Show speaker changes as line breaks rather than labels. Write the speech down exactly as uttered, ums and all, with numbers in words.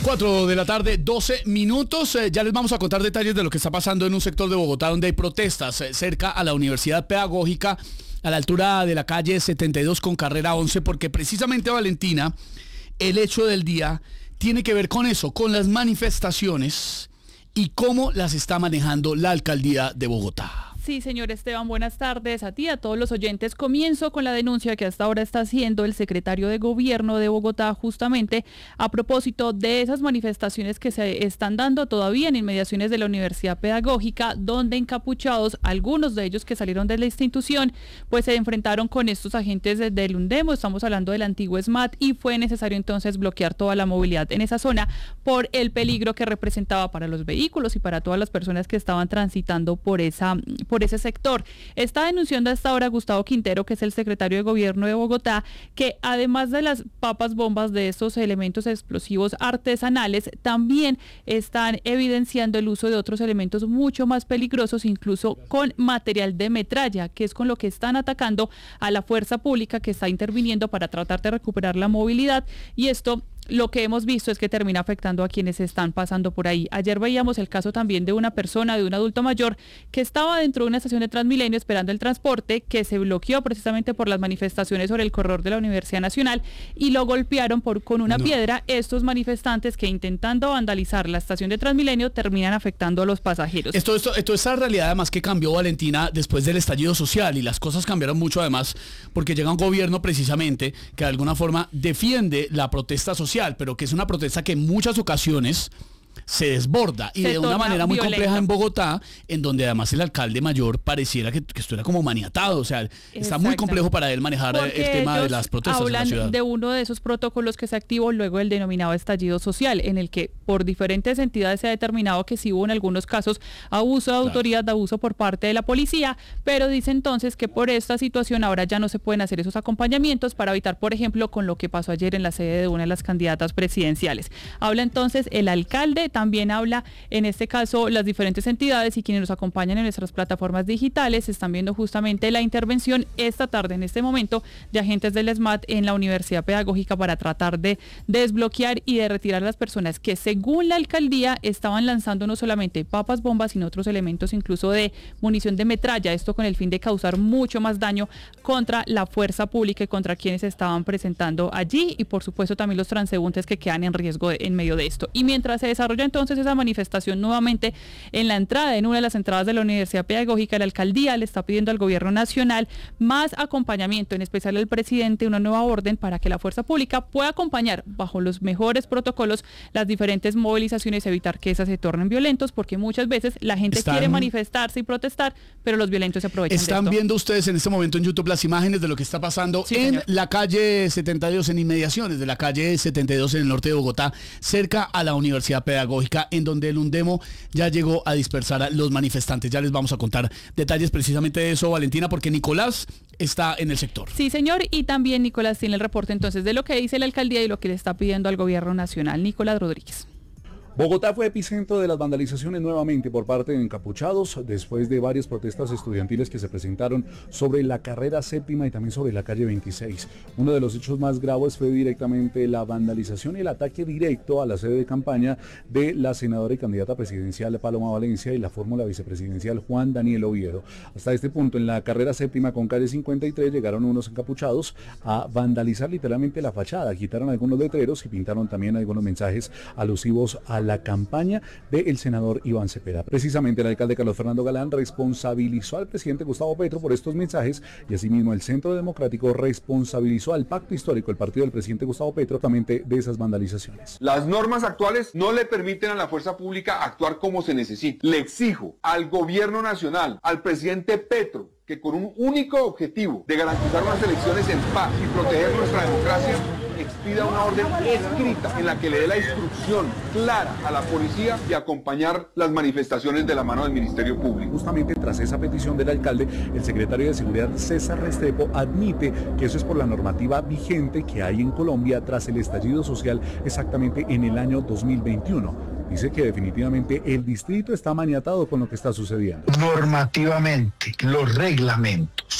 Cuatro de la tarde, doce minutos. Eh, ya les vamos a contar detalles de lo que está pasando en un sector de Bogotá donde hay protestas eh, cerca a la Universidad Pedagógica, a la altura de la calle setenta y dos con carrera once, porque precisamente, Valentina, el hecho del día tiene que ver con eso, con las manifestaciones y cómo las está manejando la alcaldía de Bogotá.
Sí, señor Esteban, buenas tardes a ti, a todos los oyentes. Comienzo con la denuncia que hasta ahora está haciendo el secretario de Gobierno de Bogotá, justamente a propósito de esas manifestaciones que se están dando todavía en inmediaciones de la Universidad Pedagógica, donde encapuchados, algunos de ellos que salieron de la institución, pues se enfrentaron con estos agentes de- del UNDEMO, estamos hablando del antiguo ESMAD, y fue necesario entonces bloquear toda la movilidad en esa zona por el peligro que representaba para los vehículos y para todas las personas que estaban transitando por esa por ese sector. Está denunciando hasta ahora Gustavo Quintero, que es el secretario de Gobierno de Bogotá, que además de las papas bombas, de estos elementos explosivos artesanales, también están evidenciando el uso de otros elementos mucho más peligrosos, incluso con material de metralla, que es con lo que están atacando a la fuerza pública que está interviniendo para tratar de recuperar la movilidad, y esto lo que hemos visto es que termina afectando a quienes están pasando por ahí. Ayer veíamos el caso también de una persona, de un adulto mayor, que estaba dentro de una estación de Transmilenio esperando el transporte, que se bloqueó precisamente por las manifestaciones sobre el corredor de la Universidad Nacional y lo golpearon por, con una
No.
piedra estos manifestantes que, intentando vandalizar la estación de Transmilenio, terminan afectando a los pasajeros.
Esto, esto, esto es la realidad además que cambió, Valentina, después del estallido social, y las cosas cambiaron mucho además porque llega un gobierno precisamente que de alguna forma defiende la protesta social, pero que es una protesta que en muchas ocasiones se desborda y
Se
de una
torna
manera muy
violenta.
compleja en Bogotá, en donde además el alcalde mayor pareciera que, que estuviera como maniatado, o sea, está muy
Exacto.
complejo para él manejar eh,
Porque
el tema de
ellos
las protestas en la
hablan
ciudad.
de uno de esos protocolos que se activó luego del denominado estallido social, en el que por diferentes entidades se ha determinado que sí hubo en algunos casos abuso de
Claro.
autoridad, de abuso por parte de la policía, pero dice entonces que por esta situación ahora ya no se pueden hacer esos acompañamientos para evitar, por ejemplo, con lo que pasó ayer en la sede de una de las candidatas presidenciales. Habla entonces el alcalde, también habla en este caso las diferentes entidades y quienes nos acompañan en nuestras plataformas digitales están viendo justamente la intervención esta tarde, en este momento, de agentes del ESMAD en la Universidad Pedagógica para tratar de desbloquear y de retirar a las personas que, según la alcaldía, estaban lanzando no solamente papas bombas, sino otros elementos incluso de munición de metralla, esto con el fin de causar mucho más daño contra la fuerza pública y contra quienes estaban presentando allí, y por supuesto también los transeúntes que quedan en riesgo de- en medio de esto. Y mientras se desarrolla entonces esa manifestación nuevamente en la entrada, en una de las entradas de la Universidad Pedagógica, la alcaldía le está pidiendo al gobierno nacional más acompañamiento, en especial al presidente, una nueva orden para que la fuerza pública pueda acompañar bajo los mejores protocolos las diferentes movilizaciones, evitar que esas se tornen violentos, porque muchas veces la gente
Están-
quiere manifestarse y protestar, pero los violentos se aprovechan de
Están
esto.
viendo ustedes en este momento en YouTube las imágenes de lo que está pasando
Sí,
en
señor.
la calle setenta y dos, en inmediaciones de la calle setenta y dos en el norte de Bogotá, cerca a la Universidad Pedagógica, en donde el UNDEMO ya llegó a dispersar a los manifestantes. Ya les vamos a contar detalles precisamente de eso, Valentina, porque Nicolás está en el sector.
Sí, señor, y también Nicolás tiene el reporte entonces de lo que dice la alcaldía y lo que le está pidiendo al gobierno nacional. Nicolás Rodríguez.
Bogotá fue epicentro de las vandalizaciones nuevamente por parte de encapuchados después de varias protestas estudiantiles que se presentaron sobre la carrera séptima y también sobre la calle veintiséis. Uno de los hechos más graves fue directamente la vandalización y el ataque directo a la sede de campaña de la senadora y candidata presidencial Paloma Valencia y la fórmula vicepresidencial Juan Daniel Oviedo. Hasta este punto, en la carrera séptima con calle cincuenta y tres, llegaron unos encapuchados a vandalizar literalmente la fachada, quitaron algunos letreros y pintaron también algunos mensajes alusivos a la campaña del senador Iván Cepeda. Precisamente el alcalde Carlos Fernando Galán responsabilizó al presidente Gustavo Petro por estos mensajes, y asimismo el Centro Democrático responsabilizó al Pacto Histórico, el partido del presidente Gustavo Petro, justamente de esas vandalizaciones.
Las normas actuales no le permiten a la fuerza pública actuar como se necesita. Le exijo al gobierno nacional, al presidente Petro, que con un único objetivo de garantizar unas elecciones en paz y proteger nuestra democracia, expida una orden escrita en la que le dé la instrucción clara a la policía de acompañar las manifestaciones de la mano del Ministerio Público.
Justamente tras esa petición del alcalde, el secretario de Seguridad César Restrepo admite que eso es por la normativa vigente que hay en Colombia tras el estallido social exactamente en el año dos mil veintiuno. Dice que definitivamente el distrito está maniatado con lo que está sucediendo.
Normativamente, los reglamentos